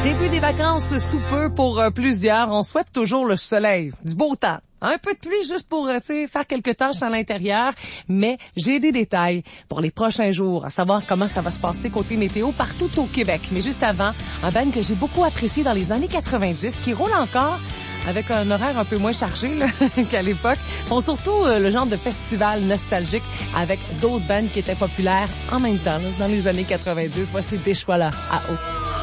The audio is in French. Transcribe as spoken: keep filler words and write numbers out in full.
Début des vacances sous peu pour euh, plusieurs. On souhaite toujours le soleil, du beau temps. Un peu de pluie juste pour euh, faire quelques tâches à l'intérieur, mais j'ai des détails pour les prochains jours, à savoir comment ça va se passer côté météo partout au Québec. Mais juste avant, un band que j'ai beaucoup apprécié dans les années quatre-vingt-dix, qui roule encore avec un horaire un peu moins chargé là, qu'à l'époque. Bon, surtout euh, le genre de festival nostalgique avec d'autres bands qui étaient populaires en même temps là, dans les années quatre-vingt-dix. Voici Des choix là à eau.